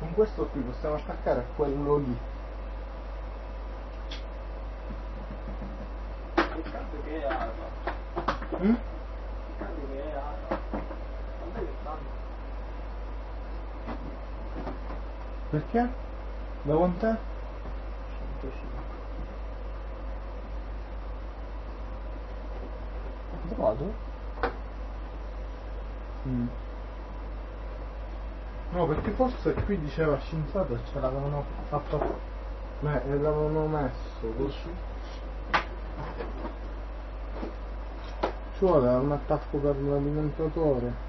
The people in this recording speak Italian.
con questo qui possiamo attaccare a quello lì. Che cambio che è ASA? Mm? Che cambio che è ASA? Quant'è che stanno? Perché? Da quant'è? 105. Hai trovato? No, perché forse qui diceva scienziato e ce l'avevano fatto. L'avevano messo così. Ci vuole un attacco per l'alimentatore.